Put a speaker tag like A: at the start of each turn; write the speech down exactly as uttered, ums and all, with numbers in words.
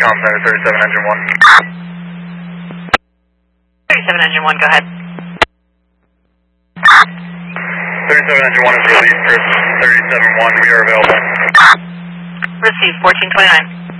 A: Com Center, thirty-seven Engine one.
B: thirty-seven Engine one, go ahead.
A: thirty-seven Engine one is released, Chris. thirty-seven one, we are available.
B: Received, fourteen twenty-nine.